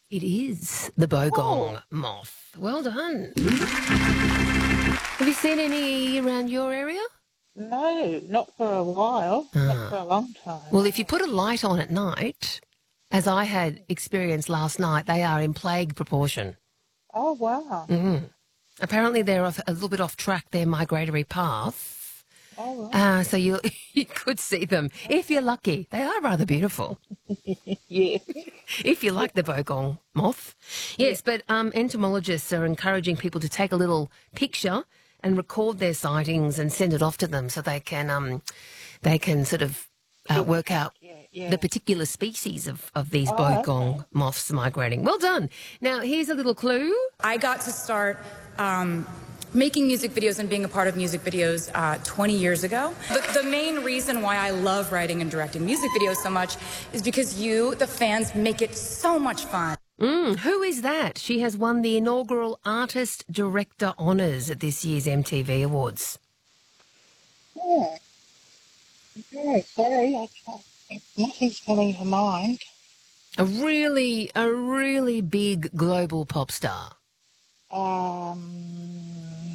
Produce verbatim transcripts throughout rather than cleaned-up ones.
It is the bogong Oh. moth. Well done. Have you seen any around your area? No, not for a while. Ah. Not for a long time. Well, if you put a light on at night, as I had experienced last night, they are in plague proportion. Oh, wow. Mm. Apparently they're off, a little bit off track, their migratory path. Oh, right. Uh, so you you could see them if you're lucky. They are rather beautiful. Yeah. If you like the bogong moth. Yes, but um, entomologists are encouraging people to take a little picture and record their sightings and send it off to them so they can um, they can sort of uh, work out Yeah, yeah. the particular species of, of these Oh, bogong okay. moths migrating. Well done. Now, here's a little clue. I got to start um, making music videos and being a part of music videos uh, twenty years ago. The, the main reason why I love writing and directing music videos so much is because you, the fans, make it so much fun. Mm, who is that? She has won the inaugural Artist Director Honours at this year's M T V Awards. Yeah. Yeah, sorry. I can't, nothing's coming to mind. A really, a really big global pop star. Um,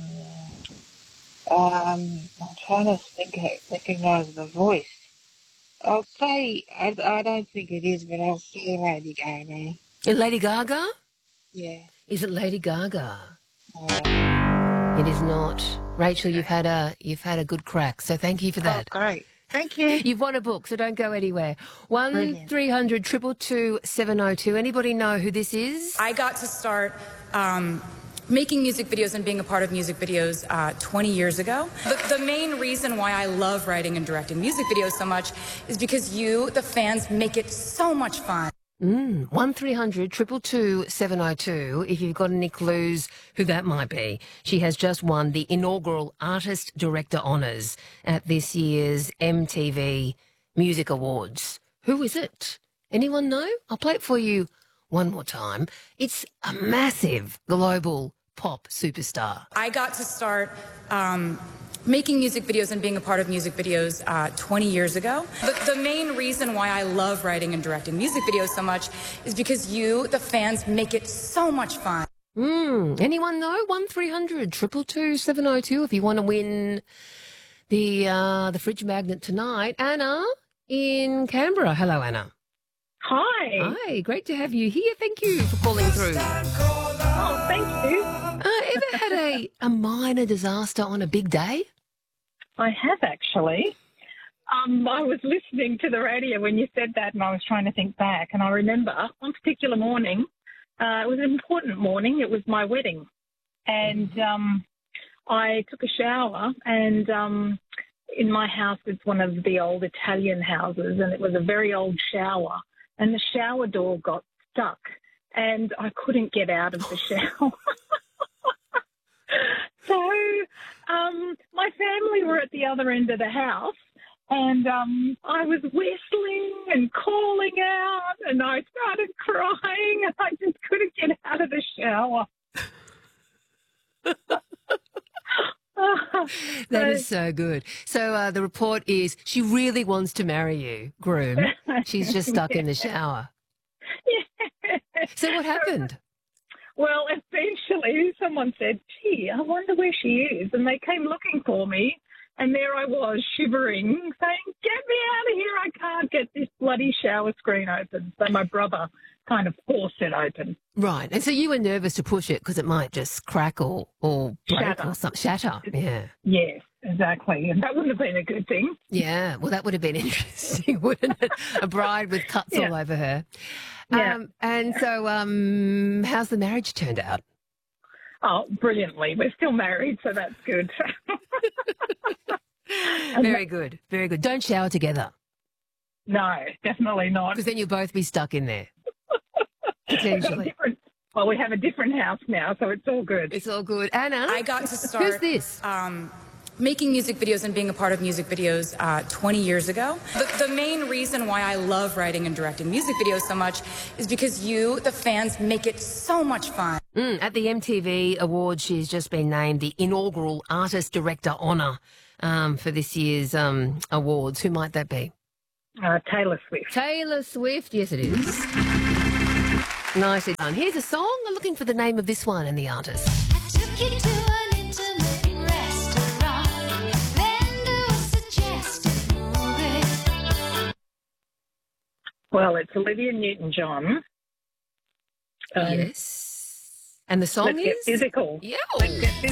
um, I'm trying to think, recognise the voice. I'll say, I, I don't think it is, but I'll say Lady Gaga. Lady Gaga? Yeah. Is it Lady Gaga? Uh, It is not. Rachel, you've had a you've had a good crack, so thank you for oh, that. great. Thank you. You've won a book, so don't go anywhere. One Brilliant. three hundred two two seven oh two. Anybody know who this is? I got to start um, making music videos and being a part of music videos uh, twenty years ago. The, the main reason why I love writing and directing music videos so much is because you, the fans, make it so much fun. Mm, one three hundred two two seven oh two. If you've got any clues who that might be. She has just won the inaugural Artist Director Honours at this year's M T V Music Awards. Who is it? Anyone know? I'll play it for you one more time. It's a massive global pop superstar. I got to start um, making music videos and being a part of music videos uh, twenty years ago. The, the main reason why I love writing and directing music videos so much is because you, the fans, make it so much fun. Mm, anyone know? one three hundred two two seven oh two if you want to win the uh, the fridge magnet tonight. Anna in Canberra. Hello, Anna. Hi. Hi, great to have you here. Thank you for calling through. Oh, thank you. Uh, ever had a, a minor disaster on a big day? I have actually. Um, I was listening to the radio when you said that, and I was trying to think back. And I remember one particular morning, uh, it was an important morning. It was my wedding, and um, I took a shower. And um, in my house, it's one of the old Italian houses, and it was a very old shower. And the shower door got stuck, and I couldn't get out of the shower. So um, my family were at the other end of the house, and um, I was whistling and calling out, and I started crying, and I just couldn't get out of the shower. That is so good. So uh, the report is she really wants to marry you, groom. She's just stuck in the shower. Yeah. So what happened? Well, eventually someone said, gee, I wonder where she is. And they came looking for me. And there I was, shivering, saying, get me out of here. I can't get this bloody shower screen open. So my brother kind of forced it open. Right. And so you were nervous to push it because it might just crack or, or break Shatter. or something. Shatter. Yeah. Yes, exactly. And that wouldn't have been a good thing. Yeah. Well, that would have been interesting, wouldn't it? A bride with cuts Yeah. all over her. Yeah. Um, and so um, how's the marriage turned out? Oh, brilliantly. We're still married, so that's good. Very good. Very good. Don't shower together No, definitely not. because then you'll both be stuck in there. We've got a Potentially. different- Well, we have a different house now, so it's all good. It's all good. Anna? I got to start Who's this? Um, making music videos and being a part of music videos uh, twenty years ago. The, the main reason why I love writing and directing music videos so much is because you, the fans, make it so much fun. Mm, at the M T V Awards, she's just been named the inaugural Artist Director Honour um, for this year's um, awards. Who might that be? Uh, Taylor Swift. Taylor Swift. Yes, it is. Nicely done. Here's a song. I'm looking for the name of this one and the artist. I took you to an intimate restaurant, then to a suggested movie. Well, it's Olivia Newton-John. Um, Yes. And the song Let's get is? physical. Yeah. Let's get physical.